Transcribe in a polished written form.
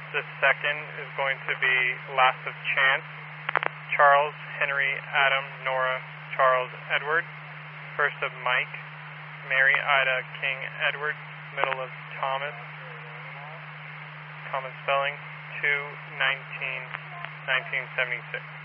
The second is going to be last of chance. Charles, Henry, Adam, Nora, Charles, Edward. First of Mike, Mary, Ida, King, Edward. Middle of Thomas. Common spelling, 2/19/1976.